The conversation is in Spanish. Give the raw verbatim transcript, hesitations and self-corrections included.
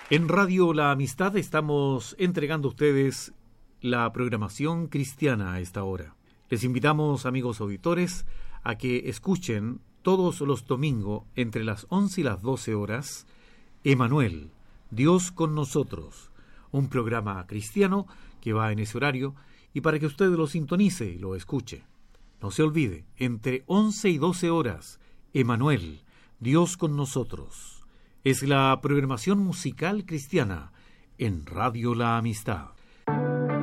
En Radio La Amistad estamos entregando a ustedes la programación cristiana a esta hora. Les invitamos, amigos auditores, a que escuchen todos los domingos entre las once y las doce horas, Emanuel, Dios con nosotros, un programa cristiano que va en ese horario y para que usted lo sintonice y lo escuche. No se olvide, entre once y doce horas, Emanuel, Dios con nosotros. Es la programación musical cristiana en Radio La Amistad.